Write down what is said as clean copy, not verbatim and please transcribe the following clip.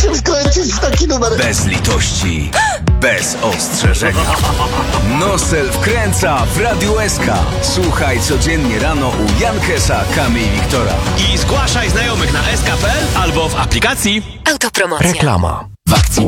się wkręcić w taki numer. Bez litości, bez ostrzeżenia. Nosel wkręca w Radiu SK. Słuchaj codziennie rano u Jankesa, Kamy i Wiktora. I zgłaszaj znajomych na sk.pl albo w aplikacji. Autopromocja. Reklama. W akcji